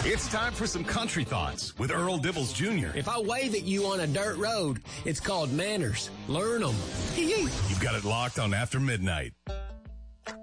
It's time for some country thoughts with Earl Dibbles Jr. If I wave at you on a dirt road, it's called manners. Learn them. You've got it locked on After Midnight.